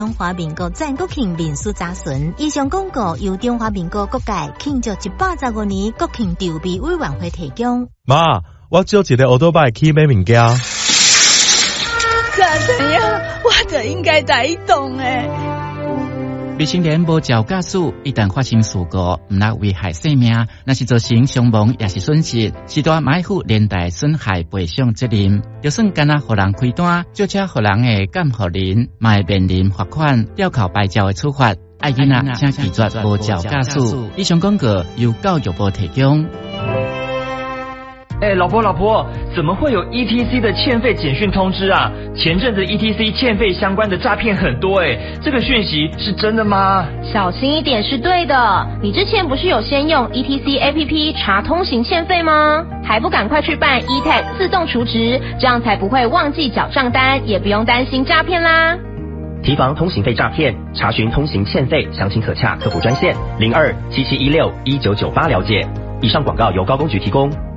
中华民国全国庆民俗杂巡，以上广告由中华民国各界庆祝115年国庆筹备委员会提供。 妈，我借一个奥多拜去买物件。 干怎样？我就应该在动诶。 未成年无照驾驶，一旦发生事故，唔来危害生命，那是造成伤亡也是损失，是大买负连带损害赔偿责任。就算干那互人开单，就车互人的监护人，嘛会面临罚款、吊扣牌照的处罚。爱囡仔请拒绝无照驾驶。以上广告由教育部提供。 老婆，怎么会有 ETC 的欠费简讯通知啊？前阵子 ETC 欠费相关的诈骗很多这个讯息是真的吗？ 小心一点是对的。你之前不是有先用 ETC APP 查通行欠费吗？还不赶快去办 eTag 自动储值，这样才不会忘记缴账单，也不用担心诈骗啦。 提防通行费诈骗，查询通行欠费，详情可洽客服专线0277161998了解。以上广告由高公局提供。